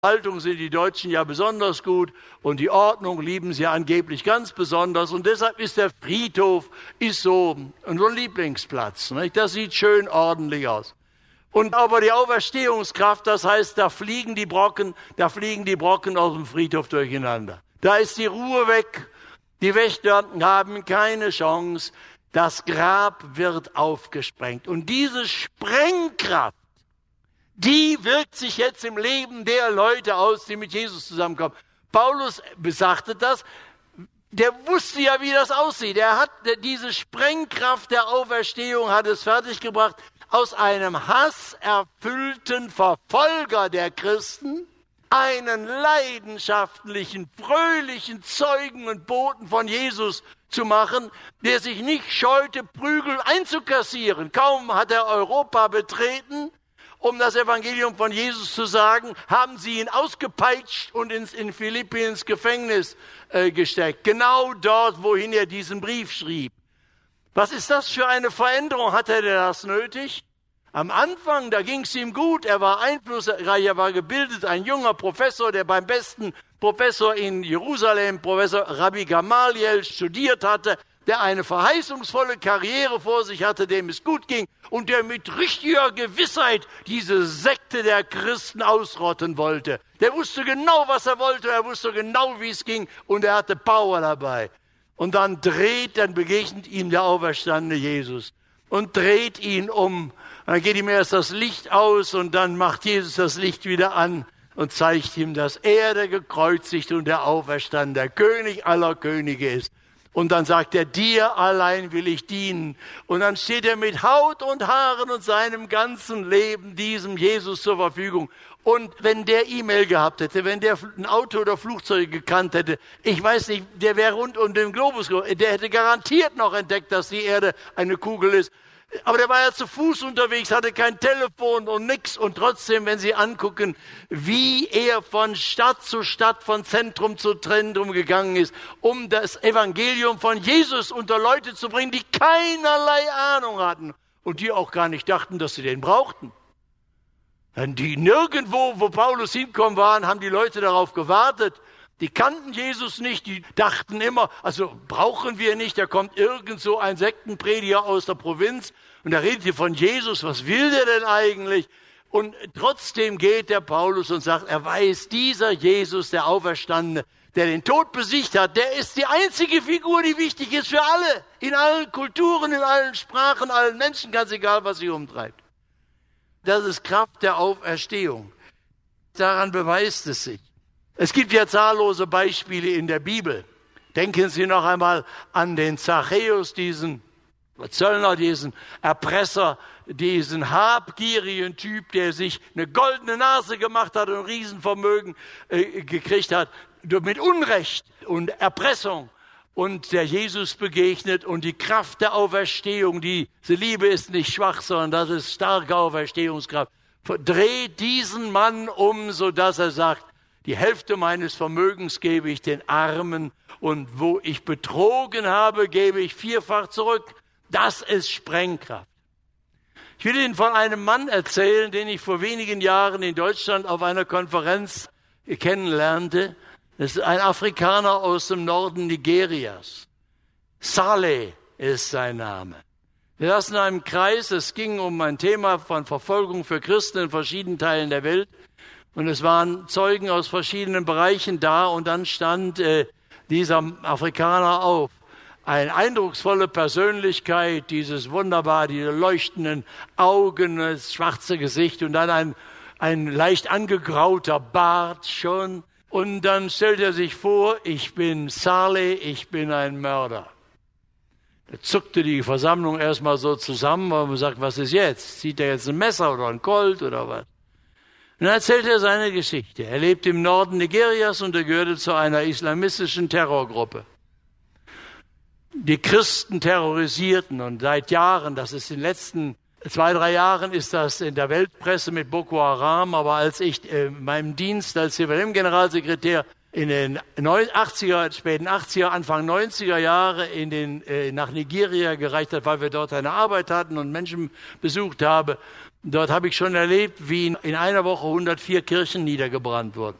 Haltung sind die Deutschen ja besonders gut und die Ordnung lieben sie angeblich ganz besonders. Und deshalb ist der Friedhof so ein Lieblingsplatz. Nicht? Das sieht schön ordentlich aus. Und aber die Auferstehungskraft, das heißt, da fliegen die Brocken aus dem Friedhof durcheinander. Da ist die Ruhe weg. Die Wächter haben keine Chance. Das Grab wird aufgesprengt. Und diese Sprengkraft, die wirkt sich jetzt im Leben der Leute aus, die mit Jesus zusammenkommen. Paulus besagte das. Der wusste ja, wie das aussieht. Er hat diese Sprengkraft der Auferstehung, hat es fertiggebracht, aus einem hasserfüllten Verfolger der Christen einen leidenschaftlichen, fröhlichen Zeugen und Boten von Jesus zu machen, der sich nicht scheute, Prügel einzukassieren. Kaum hat er Europa betreten, um das Evangelium von Jesus zu sagen, haben sie ihn ausgepeitscht und in Philippi ins Gefängnis gesteckt. Genau dort, wohin er diesen Brief schrieb. Was ist das für eine Veränderung? Hatte er das nötig? Am Anfang, da ging es ihm gut. Er war einflussreich, er war gebildet, ein junger Professor, der beim besten Professor in Jerusalem, Professor Rabbi Gamaliel, studiert hatte, der eine verheißungsvolle Karriere vor sich hatte, dem es gut ging und der mit richtiger Gewissheit diese Sekte der Christen ausrotten wollte. Der wusste genau, was er wollte, er wusste genau, wie es ging und er hatte Power dabei. Und dann begegnet ihm der auferstandene Jesus und dreht ihn um. Dann geht ihm erst das Licht aus und dann macht Jesus das Licht wieder an und zeigt ihm, dass er der gekreuzigte und der auferstandene, der König aller Könige ist. Und dann sagt er, dir allein will ich dienen. Und dann steht er mit Haut und Haaren und seinem ganzen Leben diesem Jesus zur Verfügung. Und wenn der E-Mail gehabt hätte, wenn der ein Auto oder Flugzeuge gekannt hätte, ich weiß nicht, der wäre rund um den Globus, der hätte garantiert noch entdeckt, dass die Erde eine Kugel ist. Aber der war ja zu Fuß unterwegs, hatte kein Telefon und nix. Und trotzdem, wenn Sie angucken, wie er von Stadt zu Stadt, von Zentrum zu Zentrum gegangen ist, um das Evangelium von Jesus unter Leute zu bringen, die keinerlei Ahnung hatten und die auch gar nicht dachten, dass sie den brauchten. Denn die nirgendwo, wo Paulus hinkommen waren, haben die Leute darauf gewartet. Die kannten Jesus nicht, die dachten immer, also brauchen wir nicht, da kommt irgend so ein Sektenprediger aus der Provinz und der redet hier von Jesus, was will der denn eigentlich? Und trotzdem geht der Paulus und sagt, er weiß, dieser Jesus, der Auferstandene, der den Tod besiegt hat, der ist die einzige Figur, die wichtig ist für alle, in allen Kulturen, in allen Sprachen, allen Menschen, ganz egal, was sie umtreibt. Das ist Kraft der Auferstehung. Daran beweist es sich. Es gibt ja zahllose Beispiele in der Bibel. Denken Sie noch einmal an den Zachäus, diesen Zöllner, diesen Erpresser, diesen habgierigen Typ, der sich eine goldene Nase gemacht hat und ein Riesenvermögen gekriegt hat, mit Unrecht und Erpressung. Und der Jesus begegnet und die Kraft der Auferstehung, diese Liebe ist nicht schwach, sondern das ist starke Auferstehungskraft, dreht diesen Mann um, sodass er sagt, die Hälfte meines Vermögens gebe ich den Armen und wo ich betrogen habe, gebe ich vierfach zurück. Das ist Sprengkraft. Ich will Ihnen von einem Mann erzählen, den ich vor wenigen Jahren in Deutschland auf einer Konferenz kennenlernte. Das ist ein Afrikaner aus dem Norden Nigerias. Saleh ist sein Name. Wir saßen in einem Kreis, es ging um ein Thema von Verfolgung für Christen in verschiedenen Teilen der Welt. Und es waren Zeugen aus verschiedenen Bereichen da und dann stand dieser Afrikaner auf. Eine eindrucksvolle Persönlichkeit, diese leuchtenden Augen, das schwarze Gesicht und dann ein leicht angegrauter Bart schon. Und dann stellt er sich vor, ich bin Saleh, ich bin ein Mörder. Da zuckte die Versammlung erstmal so zusammen, weil man sagt, was ist jetzt? Zieht er jetzt ein Messer oder ein Colt oder was? Und dann erzählt er seine Geschichte. Er lebt im Norden Nigerias und er gehörte zu einer islamistischen Terrorgruppe. Die Christen terrorisierten und seit Jahren, das ist in den letzten 2-3 Jahren, ist das in der Weltpresse mit Boko Haram, aber als ich meinem Dienst als CVM-Generalsekretär in den späten 80er, Anfang 90er Jahre nach Nigeria gereicht hat, weil wir dort eine Arbeit hatten und Menschen besucht habe, Dort habe ich schon erlebt, wie in einer Woche 104 Kirchen niedergebrannt wurden.